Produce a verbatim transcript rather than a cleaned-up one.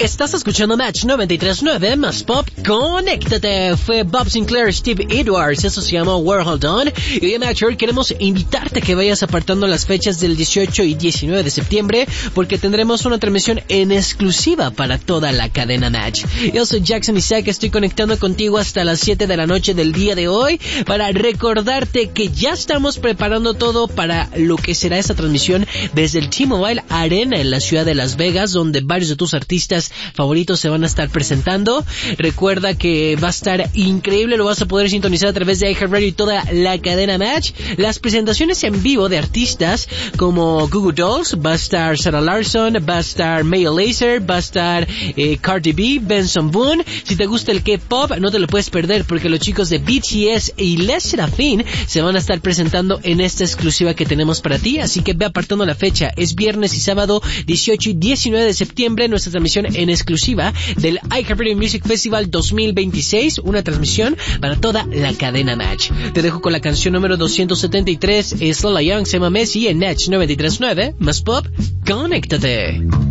Estás escuchando Match noventa y tres punto nueve más Pop. Conéctate. Fue Bob Sinclair, Steve Edwards. Eso se llamó World Hold On. Y hoy en Match queremos invitarte a que vayas apartando las fechas del dieciocho y diecinueve de septiembre, porque tendremos una transmisión en exclusiva para toda la cadena Match. Yo soy Jackson Isaac. Estoy conectando contigo hasta las siete de la noche del día de hoy para recordarte que ya estamos preparando todo para lo que será esta transmisión desde el T-Mobile Arena en la ciudad de Las Vegas, donde varios de tus artistas favoritos se van a estar presentando. Recuerda que va a estar increíble, lo vas a poder sintonizar a través de iHeartRadio y toda la cadena Match. Las presentaciones en vivo de artistas como Goo Goo Dolls, va a estar Sarah Larson, va a estar Maya Lazer, va a estar eh, Cardi B, Benson Boone. Si te gusta el K-pop, no te lo puedes perder, porque los chicos de B T S y Les Seraphine se van a estar presentando en esta exclusiva que tenemos para ti, así que ve apartando la fecha. Es viernes y sábado dieciocho y diecinueve de septiembre, nuestra transmisión en exclusiva del iHeartRadio Music Festival dos mil veintiséis, una transmisión para toda la cadena Match. Te dejo con la canción número doscientos setenta y tres, es Lola Young, se llama Messi, en Match noventa y tres punto nueve, más Pop, conéctate.